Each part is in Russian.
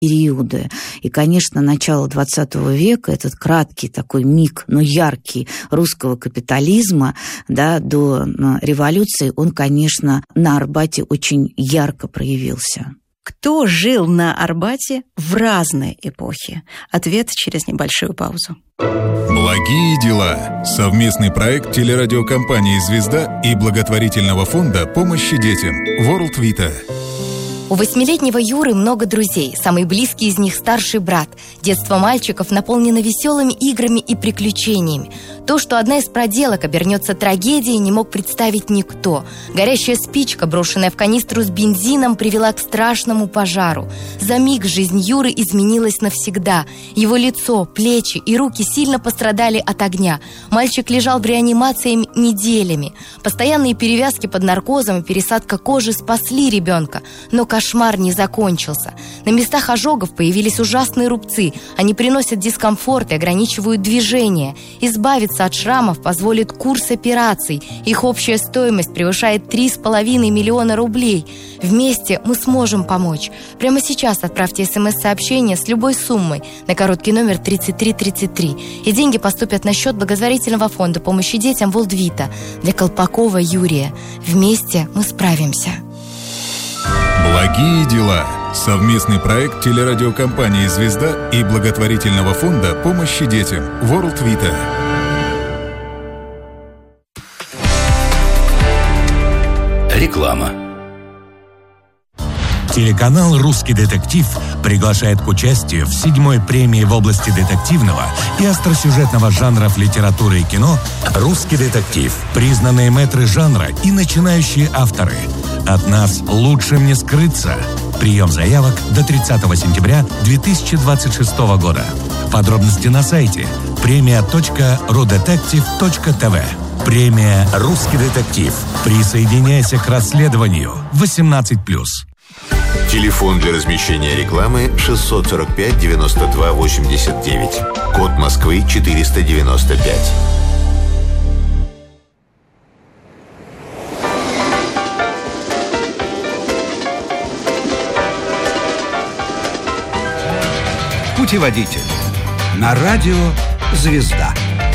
периоды. И, конечно, начало XX века, этот краткий такой миг, но яркий русского капитализма, да, до революции, он, конечно, на Арбате очень ярко проявился. Кто жил на Арбате в разные эпохи? Ответ через небольшую паузу. Благие дела. Совместный проект телерадиокомпании «Звезда» и благотворительного фонда помощи детям World Vita. У 8-летнего Юры много друзей. Самый близкий из них – старший брат. Детство мальчиков наполнено веселыми играми и приключениями. То, что одна из проделок обернется трагедией, не мог представить никто. Горящая спичка, брошенная в канистру с бензином, привела к страшному пожару. За миг жизнь Юры изменилась навсегда. Его лицо, плечи и руки сильно пострадали от огня. Мальчик лежал в реанимации неделями. Постоянные перевязки под наркозом и пересадка кожи спасли ребенка. Но кошмар не закончился. На местах ожогов появились ужасные рубцы. Они приносят дискомфорт и ограничивают движение. Избавиться от шрамов позволит курс операций. Их общая стоимость превышает 3,5 миллиона рублей. Вместе мы сможем помочь. Прямо сейчас отправьте СМС-сообщение с любой суммой на короткий номер 3333. И деньги поступят на счет благотворительного фонда помощи детям World Vita для Колпакова Юрия. Вместе мы справимся. Благие дела. Совместный проект телерадиокомпании «Звезда» и благотворительного фонда помощи детям World Vita. Реклама. Телеканал «Русский детектив» приглашает к участию в 7-й премии в области детективного и остросюжетного жанров литературы и кино «Русский детектив». Признанные мэтры жанра и начинающие авторы. От нас лучшим не скрыться. Прием заявок до 30 сентября 2026 года. Подробности на сайте premia.rudetective.tv. Премия «Русский детектив». Присоединяйся к расследованию. 18+. Телефон для размещения рекламы 645 92 89. Код Москвы 495. Путеводитель. На радио «Звезда».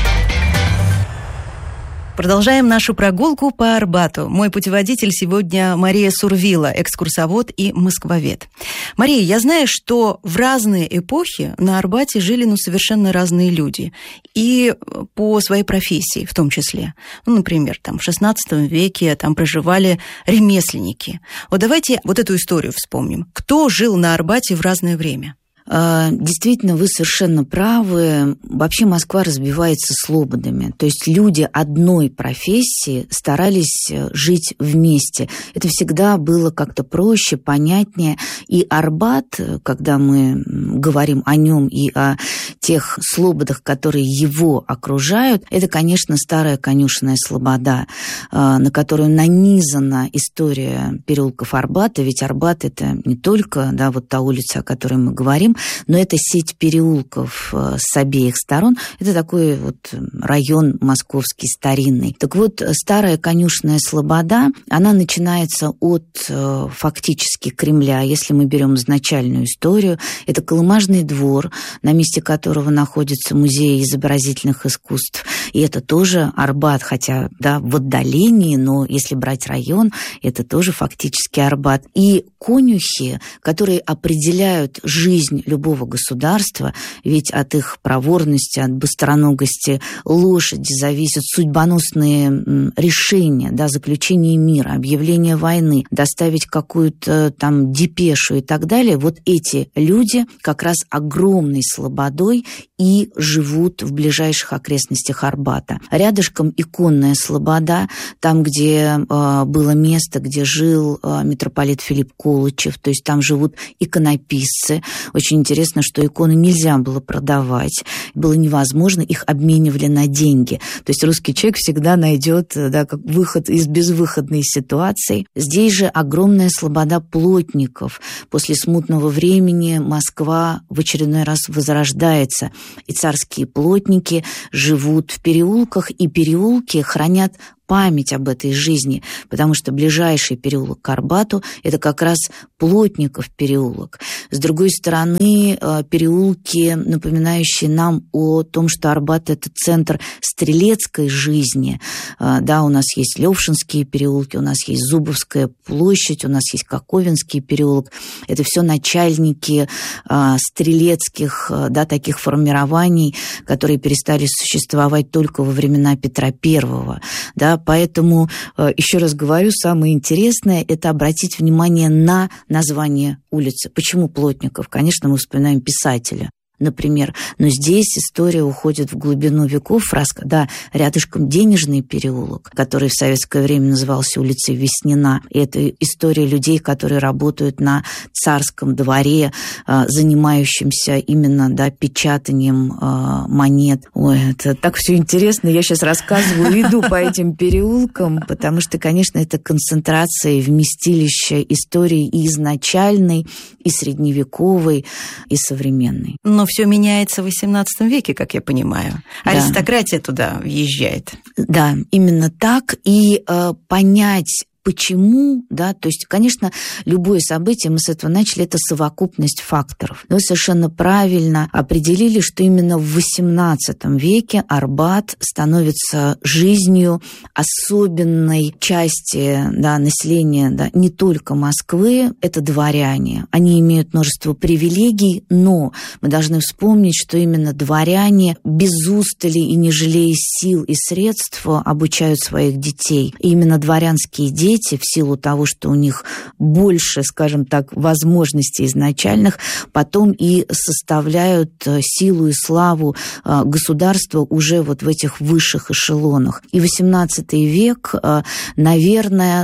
Продолжаем нашу прогулку по Арбату. Мой путеводитель сегодня Мария Сурвила, экскурсовод и москвовед. Мария, я знаю, что в разные эпохи на Арбате жили совершенно разные люди. И по своей профессии в том числе. Например, в XVI веке там проживали ремесленники. Вот давайте эту историю вспомним. Кто жил на Арбате в разное время? Действительно, вы совершенно правы. Вообще Москва разбивается слободами. То есть люди одной профессии старались жить вместе. Это всегда было как-то проще, понятнее. И Арбат, когда мы говорим о нем и о тех слободах, которые его окружают, это, конечно, старая конюшенная слобода, на которую нанизана история переулков Арбата. Ведь Арбат – это не только та улица, о которой мы говорим, но это сеть переулков с обеих сторон. Это такой район московский старинный. Так вот, старая конюшенная слобода, она начинается от фактически Кремля. Если мы берем изначальную историю, это Колымажный двор, на месте которого находится музей изобразительных искусств. И это тоже Арбат, хотя в отдалении, но если брать район, это тоже фактически Арбат. И конюхи, которые определяют жизнь любого государства, ведь от их проворности, от быстроногости лошади зависят судьбоносные решения, заключение мира, объявление войны, доставить какую-то депешу и так далее. Вот эти люди как раз огромной слободой и живут в ближайших окрестностях Арбата. Рядышком иконная слобода, там, где было место, где жил митрополит Филипп Колычев, то есть там живут иконописцы. Очень интересно, что иконы нельзя было продавать, было невозможно, их обменивали на деньги. То есть русский человек всегда найдет как выход из безвыходной ситуации. Здесь же огромная слобода плотников. После смутного времени Москва в очередной раз возрождается, и царские плотники живут в переулках, и переулки хранят память об этой жизни, потому что ближайший переулок к Арбату – это как раз Плотников переулок. С другой стороны, переулки, напоминающие нам о том, что Арбат – это центр стрелецкой жизни. Да, у нас есть Левшинские переулки, у нас есть Зубовская площадь, у нас есть Коковинский переулок. Это все начальники стрелецких, да, таких формирований, которые перестали существовать только во времена Петра I. Да, поэтому, еще раз говорю, самое интересное – это обратить внимание на название улицы. Почему Плотников? Конечно, мы вспоминаем писателя, например. Но здесь история уходит в глубину веков. Фраска, да, рядышком Денежный переулок, который в советское время назывался улицей Веснина. И это история людей, которые работают на царском дворе, занимающимся именно, да, печатанием монет. Ой, это так все интересно. Я сейчас рассказываю, иду по этим переулкам, потому что, конечно, это концентрация и вместилище истории и изначальной, и средневековой, и современной. Но все меняется в XVIII веке, как я понимаю. Аристократия туда въезжает. Да, именно так. И понять, почему, да, то есть, конечно, любое событие, мы с этого начали, это совокупность факторов. Вы совершенно правильно определили, что именно в XVIII веке Арбат становится жизнью особенной части, да, населения, да, не только Москвы, это дворяне. Они имеют множество привилегий, но мы должны вспомнить, что именно дворяне без устали и не жалея сил и средств обучают своих детей. И именно дворянские дети, в силу того, что у них больше, скажем так, возможностей изначальных, потом и составляют силу и славу государства уже вот в этих высших эшелонах. И XVIII век, наверное,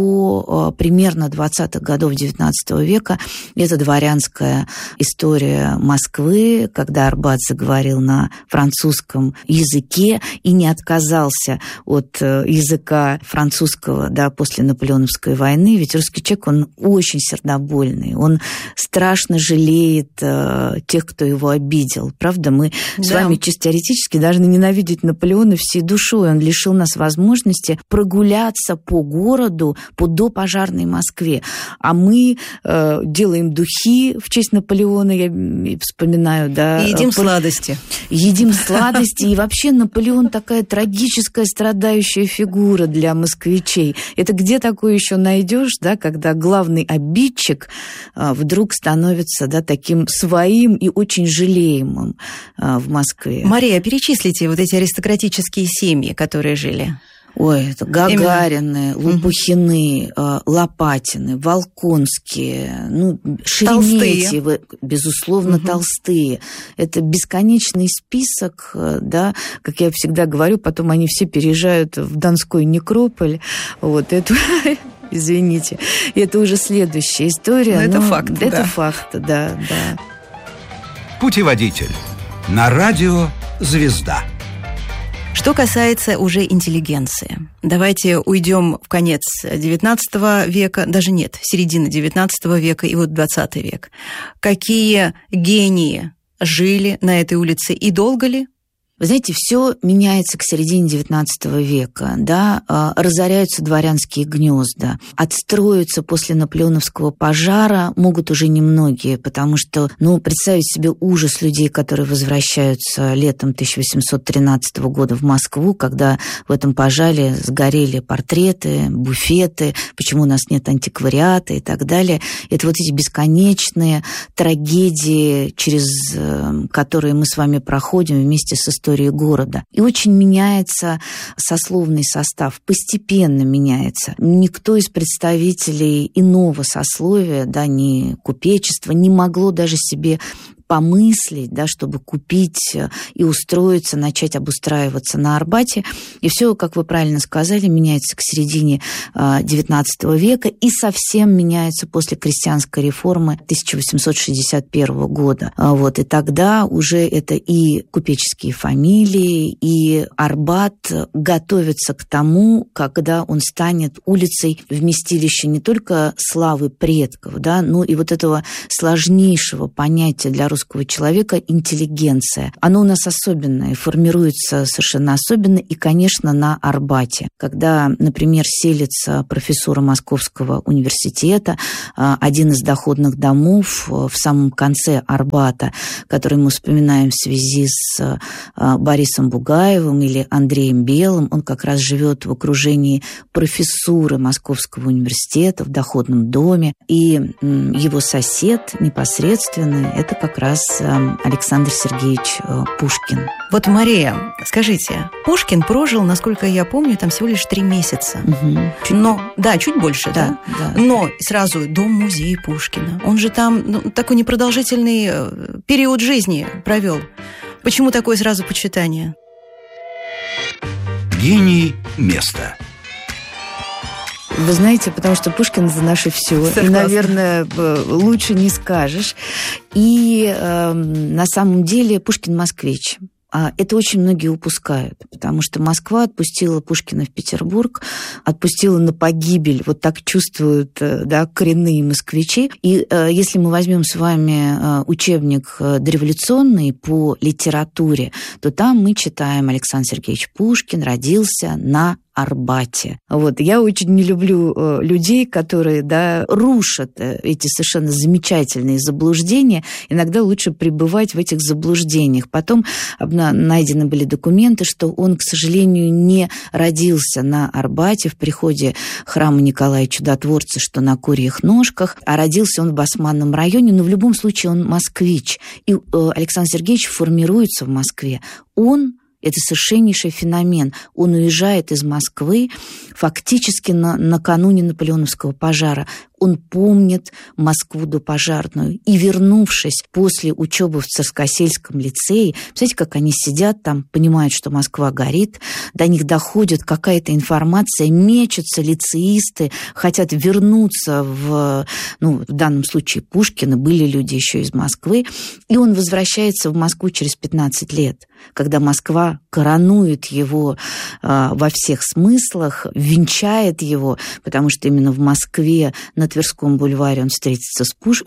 до примерно 20-х годов XIX века это дворянская история Москвы, когда Арбат заговорил на французском языке и не отказался от языка французского, да, после Наполеоновской войны, ведь русский человек, он очень сердобольный, он страшно жалеет тех, кто его обидел. Правда, мы с вами чисто теоретически должны ненавидеть Наполеона всей душой. Он лишил нас возможности прогуляться по городу, по допожарной Москве. А мы делаем духи в честь Наполеона, я вспоминаю, да. И едим сладости. Едим сладости. И вообще Наполеон такая трагическая, страдающая фигура для москвичей. Это где такое еще найдешь, да, когда главный обидчик вдруг становится, да, таким своим и очень жалеемым в Москве. Мария, перечислите вот эти аристократические семьи, которые жили. Ой, это Гагарины, Лопухины, Лопатины, Волконские, ну, Шереметьевы, безусловно, Толстые. Это бесконечный список, да, как я всегда говорю, потом они все переезжают в Донской некрополь. Вот это... Извините, это уже следующая история. Но это факт, это да. факт, да. Путеводитель. На радио «Звезда». Что касается уже интеллигенции, давайте уйдем в конец XIX века, даже нет, середины XIX века и вот XX век. Какие гении жили на этой улице и долго ли? Вы знаете, все меняется к середине XIX века, да, разоряются дворянские гнезда, отстроиться после наполеоновского пожара могут уже немногие, потому что, ну, представить себе ужас людей, которые возвращаются летом 1813 года в Москву, когда в этом пожаре сгорели портреты, буфеты, почему у нас нет антиквариата и так далее. Это вот эти бесконечные трагедии, через которые мы с вами проходим вместе с историей города. И очень меняется сословный состав, постепенно меняется. Никто из представителей иного сословия, да, ни купечества, не могло даже себе помыслить, да, чтобы купить и устроиться, начать обустраиваться на Арбате. И все, как вы правильно сказали, меняется к середине XIX века и совсем меняется после крестьянской реформы 1861 года. Вот. И тогда уже это и купеческие фамилии, и Арбат готовится к тому, когда он станет улицей вместилища не только славы предков, да, но и вот этого сложнейшего понятия для русского русского человека – интеллигенция. Оно у нас особенное, формируется совершенно особенно, и, конечно, на Арбате. Когда, например, селится профессура Московского университета, один из доходных домов в самом конце Арбата, который мы вспоминаем в связи с Борисом Бугаевым или Андреем Белым, он как раз живет в окружении профессуры Московского университета в доходном доме, и его сосед непосредственный – это как раз Александр Сергеевич Пушкин. Вот, Мария, скажите, Пушкин прожил, насколько я помню, там всего лишь 3 месяца. Но, да, чуть больше, да? Но сразу дом-музей Пушкина. Он же там такой непродолжительный период жизни провел. Почему такое сразу почитание? Гений места. Вы знаете, потому что Пушкин – это наше все. И, наверное, лучше не скажешь. И на самом деле Пушкин – москвич. Это очень многие упускают, потому что Москва отпустила Пушкина в Петербург, отпустила на погибель, вот так чувствуют, да, коренные москвичи. И если мы возьмем с вами учебник дореволюционный по литературе, то там мы читаем: Александр Сергеевич Пушкин родился на Арбате. Вот. Я очень не люблю людей, которые, да, рушат эти совершенно замечательные заблуждения. Иногда лучше пребывать в этих заблуждениях. Потом найдены были документы, что он, к сожалению, не родился на Арбате в приходе храма Николая Чудотворца, что на Курьих Ножках, а родился он в Басманном районе, но в любом случае он москвич. И Александр Сергеевич формируется в Москве. Это совершеннейший феномен. Он уезжает из Москвы фактически накануне Наполеоновского пожара. Он помнит Москву допожарную. И, вернувшись после учебы в Царскосельском лицее, представляете, как они сидят там, понимают, что Москва горит, до них доходит какая-то информация, мечутся лицеисты, хотят вернуться в данном случае Пушкина, были люди еще из Москвы, и он возвращается в Москву через 15 лет, когда Москва коронует его во всех смыслах, венчает его, потому что именно в Москве на Тверском бульваре он встретится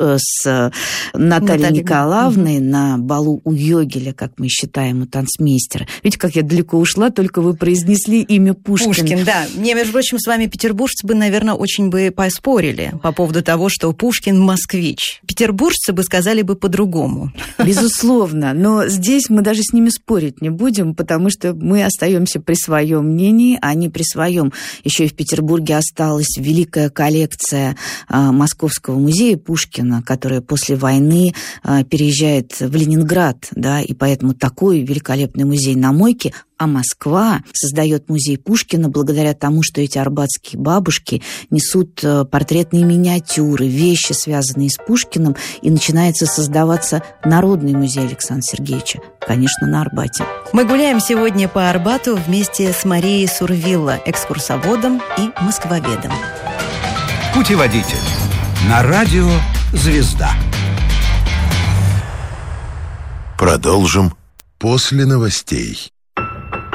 с Натальей Николаевной на балу у Йогеля, как мы считаем, у танцмейстера. Видите, как я далеко ушла, только вы произнесли имя Пушкин. Пушкин, да. Мне, между прочим, с вами петербуржцы бы, наверное, очень бы поспорили по поводу того, что Пушкин москвич. Петербуржцы бы сказали бы по-другому. Безусловно, но здесь мы даже с ними спорить не будем, потому что мы остаемся при своем мнении, а не при своем. Еще и в Петербурге осталась великая коллекция Московского музея Пушкина, которая после войны переезжает в Ленинград, да, и поэтому такой великолепный музей на Мойке. А Москва создает музей Пушкина благодаря тому, что эти арбатские бабушки несут портретные миниатюры, вещи, связанные с Пушкиным, и начинается создаваться Народный музей Александра Сергеевича, конечно, на Арбате. Мы гуляем сегодня по Арбату вместе с Марией Сурвилла, экскурсоводом и москвоведом. Путеводитель на радио «Звезда». Продолжим После новостей.